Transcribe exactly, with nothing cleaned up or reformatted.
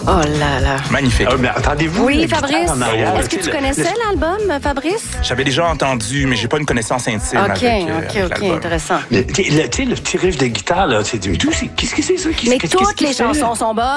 Oh là là. Magnifique. Ah, mais attendez-vous. Oui, la Fabrice. guitare en arrière, Est-ce que tu sais, tu le- connaissais le- l'album, Fabrice? J'avais déjà entendu, mais j'ai pas une connaissance intime OK, avec, euh, OK, avec OK, l'album. intéressant. le- Tu sais, le, tu sais, le petit riff de guitare, là, tu sais, d'où c'est- qu'est-ce que c'est ça? Qu'est-ce- Mais qu'est-ce- toutes qu'est-ce les qu'il fait? chansons sont bonnes.